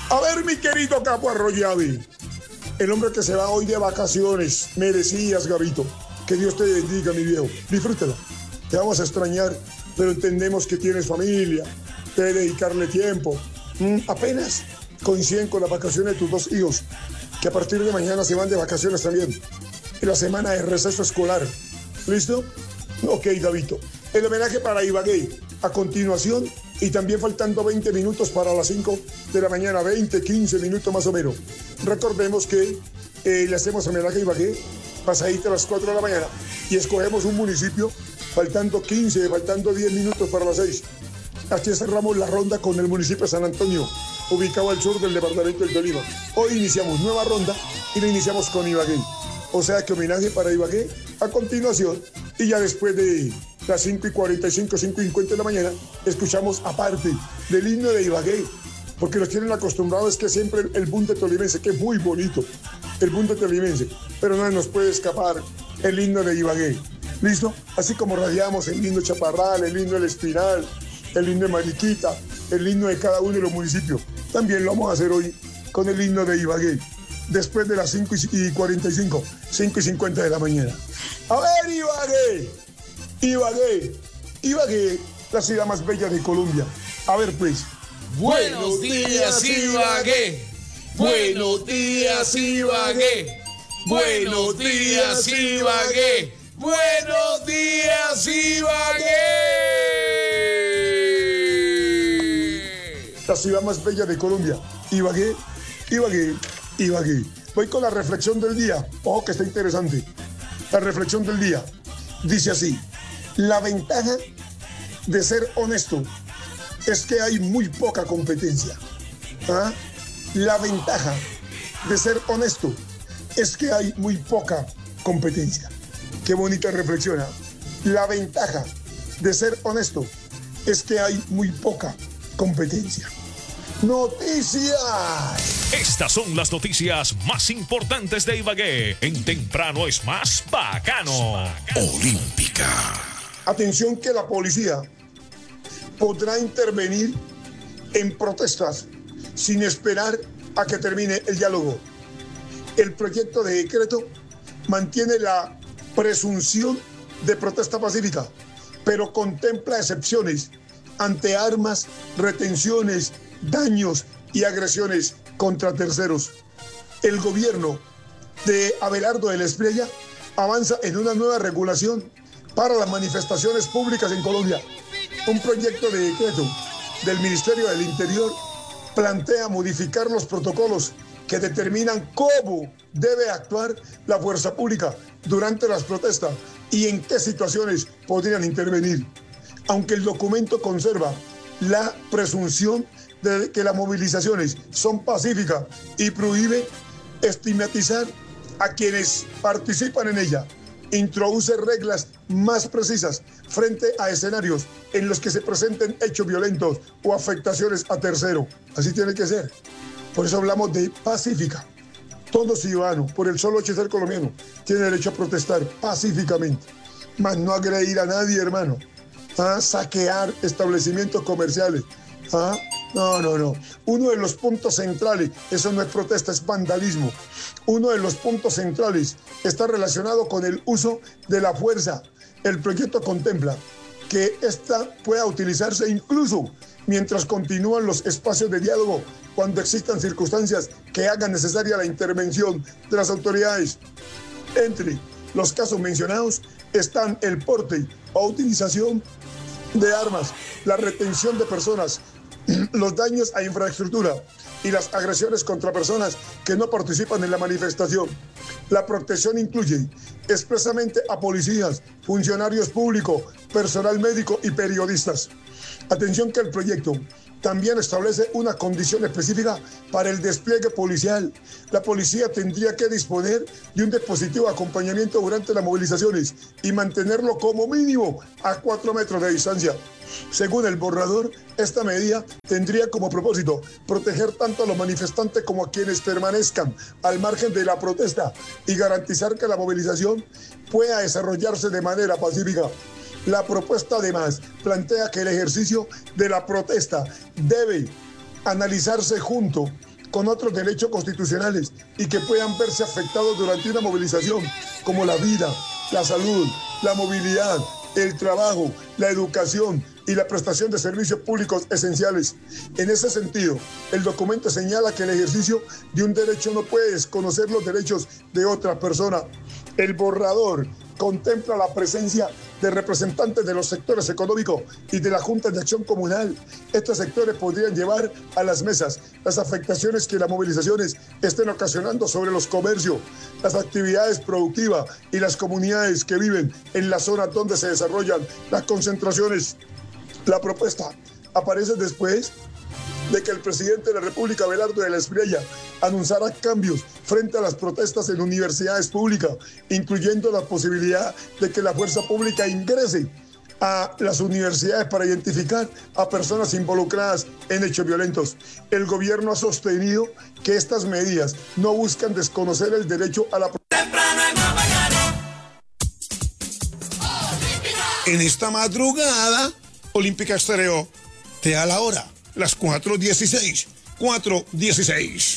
A ver, mi querido Capo Arroyave, el hombre que se va hoy de vacaciones, merecías, Gabito. Que Dios te bendiga, mi viejo. Disfrútala. Te vamos a extrañar, pero entendemos que tienes familia, debes dedicarle tiempo. Apenas coinciden con las vacaciones de tus dos hijos, que a partir de mañana se van de vacaciones también. En la semana de receso escolar. ¿Listo? Ok, Gabito. El homenaje para Ibagué a continuación y también faltando 20 minutos para las 5 de la mañana, 20, 15 minutos más o menos. Recordemos que le hacemos homenaje a Ibagué pasadita a las 4 de la mañana y escogemos un municipio faltando 15, faltando 10 minutos para las 6. Aquí cerramos la ronda con el municipio de San Antonio, ubicado al sur del departamento del Tolima. Hoy iniciamos nueva ronda y la iniciamos con Ibagué. O sea que homenaje para Ibagué a continuación y ya después de las 5:45, 5:50 de la mañana, escuchamos aparte del himno de Ibagué, porque nos tienen acostumbrados que siempre el bunde tolimense, que es muy bonito, el bunde tolimense, pero no nos puede escapar el himno de Ibagué. ¿Listo? Así como radiamos el himno Chaparral, el himno del Espinal, el himno de Mariquita, el himno de cada uno de los municipios. También lo vamos a hacer hoy con el himno de Ibagué, después de las 5:45, 5:50 de la mañana. A ver, Ibagué, Ibagué, Ibagué, la ciudad más bella de Colombia. A ver, pues. Buenos días, Ibagué. Buenos días, Ibagué. Buenos días, Ibagué. Buenos días, Ibagué. La ciudad más bella de Colombia. Ibagué, Ibagué, Ibagué. Voy con la reflexión del día. Ojo que está interesante. La reflexión del día dice así: la ventaja de ser honesto es que hay muy poca competencia. ¿Ah? La ventaja de ser honesto es que hay muy poca competencia. Qué bonita reflexión. ¿Eh? La ventaja de ser honesto es que hay muy poca competencia. ¡Noticias! Estas son las noticias más importantes de Ibagué. En Temprano es más bacano. Olímpica. Atención que la policía podrá intervenir en protestas sin esperar a que termine el diálogo. El proyecto de decreto mantiene la presunción de protesta pacífica, pero contempla excepciones ante armas, retenciones, daños y agresiones contra terceros. El gobierno de Abelardo de la Espriella avanza en una nueva regulación para las manifestaciones públicas en Colombia. Un proyecto de decreto del Ministerio del Interior plantea modificar los protocolos que determinan cómo debe actuar la fuerza pública durante las protestas y en qué situaciones podrían intervenir. Aunque el documento conserva la presunción de que las movilizaciones son pacíficas y prohíbe estigmatizar a quienes participan en ella, introduce reglas más precisas frente a escenarios en los que se presenten hechos violentos o afectaciones a tercero. Así tiene que ser. Por eso hablamos de pacífica. Todo ciudadano, por el solo hecho de ser colombiano, tiene derecho a protestar pacíficamente, más no agredir a nadie, hermano. Saquear establecimientos comerciales. No. Uno de los puntos centrales, eso no es protesta, es vandalismo. Uno de los puntos centrales está relacionado con el uso de la fuerza. El proyecto contempla que esta pueda utilizarse incluso mientras continúan los espacios de diálogo, cuando existan circunstancias que hagan necesaria la intervención de las autoridades. Entre los casos mencionados están el porte o utilización de armas, la retención de personas, los daños a infraestructura y las agresiones contra personas que no participan en la manifestación. La protección incluye expresamente a policías, funcionarios públicos, personal médico y periodistas. Atención que el proyecto también establece una condición específica para el despliegue policial. La policía tendría que disponer de un dispositivo de acompañamiento durante las movilizaciones y mantenerlo como mínimo a 4 metros de distancia. Según el borrador, esta medida tendría como propósito proteger tanto a los manifestantes como a quienes permanezcan al margen de la protesta y garantizar que la movilización pueda desarrollarse de manera pacífica. La propuesta además plantea que el ejercicio de la protesta debe analizarse junto con otros derechos constitucionales y que puedan verse afectados durante una movilización, como la vida, la salud, la movilidad, el trabajo, la educación y la prestación de servicios públicos esenciales. En ese sentido, el documento señala que el ejercicio de un derecho no puede desconocer los derechos de otra persona. El borrador contempla la presencia de representantes de los sectores económicos y de la Junta de Acción Comunal. Estos sectores podrían llevar a las mesas las afectaciones que las movilizaciones estén ocasionando sobre los comercios, las actividades productivas y las comunidades que viven en las zonas donde se desarrollan las concentraciones. La propuesta aparece después de que el presidente de la República, Abelardo de la Espriella, anunciara cambios frente a las protestas en universidades públicas, incluyendo la posibilidad de que la fuerza pública ingrese a las universidades para identificar a personas involucradas en hechos violentos. El gobierno ha sostenido que estas medidas no buscan desconocer el derecho a la protesta. En esta madrugada, Olímpica Estéreo te da la hora, las 4:16. 4:16.